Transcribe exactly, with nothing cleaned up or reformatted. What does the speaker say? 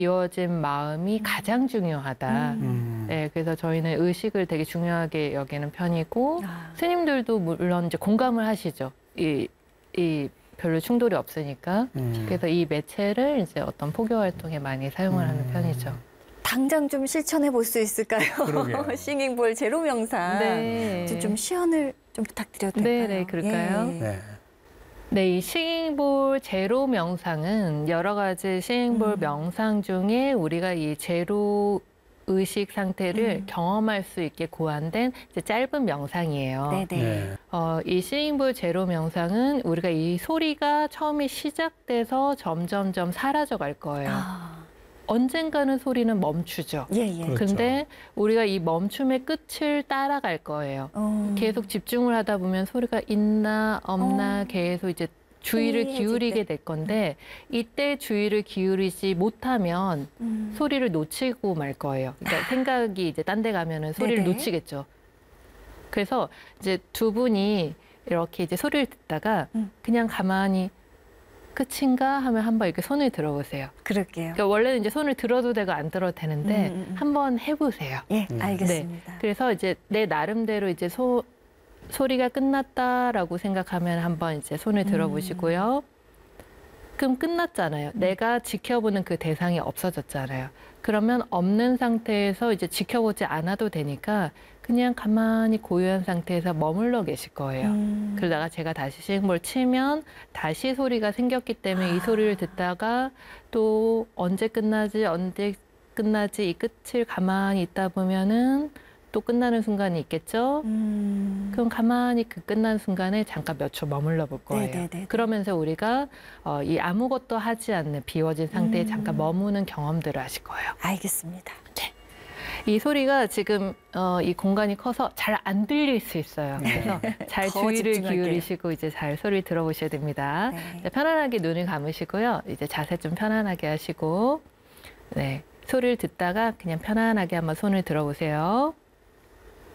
비워진 마음이 음. 가장 중요하다. 음. 네, 그래서 저희는 의식을 되게 중요하게 여기는 편이고 아. 스님들도 물론 이제 공감을 하시죠. 이, 이 별로 충돌이 없으니까. 음. 그래서 이 매체를 이제 어떤 포교 활동에 많이 사용을 하는 음. 편이죠. 당장 좀 실천해 볼 수 있을까요? 그러게요. 싱잉볼 제로 명상. 네. 좀, 좀 시연을 좀 부탁드려도 될까요? 네, 네, 그럴까요? 예. 네. 네, 이 싱잉볼 제로 명상은 여러 가지 싱잉볼 음. 명상 중에 우리가 이 제로 의식 상태를 음. 경험할 수 있게 고안된 이제 짧은 명상이에요. 네네. 네. 어, 이 싱잉볼 제로 명상은 우리가 이 소리가 처음에 시작돼서 점점점 사라져 갈 거예요. 아. 언젠가는 소리는 멈추죠. 예, 예. 그렇죠. 근데 우리가 이 멈춤의 끝을 따라갈 거예요. 어. 계속 집중을 하다 보면 소리가 있나 없나 어. 계속 이제 주의를 희미해질 기울이게 때. 될 건데 이때 주의를 기울이지 못하면 음. 소리를 놓치고 말 거예요. 그러니까 생각이 이제 딴 데 가면은 소리를 네네. 놓치겠죠. 그래서 이제 두 분이 이렇게 이제 소리를 듣다가 음. 그냥 가만히 끝인가 하면 한번 이렇게 손을 들어보세요. 그럴게요. 그러니까 원래는 이제 손을 들어도 되고 안 들어도 되는데 음, 음, 음. 한번 해보세요. 예, 음. 알겠습니다. 그래서 이제 내 나름대로 이제 소, 소리가 끝났다라고 생각하면 한번 이제 손을 들어보시고요. 그럼 끝났잖아요. 내가 지켜보는 그 대상이 없어졌잖아요. 그러면 없는 상태에서 이제 지켜보지 않아도 되니까 그냥 가만히 고요한 상태에서 머물러 계실 거예요. 음. 그러다가 제가 다시 싱잉볼 치면 다시 소리가 생겼기 때문에 이 소리를 듣다가 또 언제 끝나지 언제 끝나지 이 끝을 가만히 있다 보면은 또 끝나는 순간이 있겠죠. 음. 그럼 가만히 그 끝난 순간에 잠깐 몇 초 머물러 볼 거예요. 네네네. 그러면서 우리가 어, 이 아무것도 하지 않는 비워진 상태에 음. 잠깐 머무는 경험들을 하실 거예요. 알겠습니다. 이 소리가 지금 어, 이 공간이 커서 잘 안 들릴 수 있어요. 그래서 잘 더 주의를 집중할게요. 기울이시고 이제 잘 소리를 들어보셔야 됩니다. 네. 네, 편안하게 눈을 감으시고요. 이제 자세 좀 편안하게 하시고 네, 소리를 듣다가 그냥 편안하게 한번 손을 들어보세요.